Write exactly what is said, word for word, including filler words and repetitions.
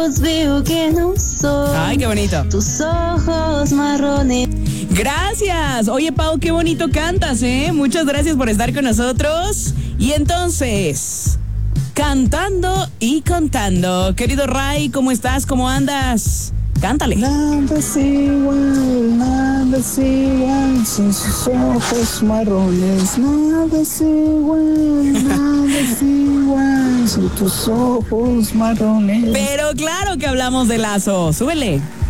Veo que no soy. Ay, qué bonito. Tus ojos marrones. Gracias. Oye, Pau, qué bonito cantas, ¿eh? Muchas gracias por estar con nosotros. Y entonces, cantando y contando. Querido Ray, ¿cómo estás? ¿Cómo andas? Cántale. Nada es igual, nada es igual, sin sus ojos marrones. Nada es igual, nada es igual, sin tus ojos marrones. Pero claro que hablamos de Lazo. Súbele.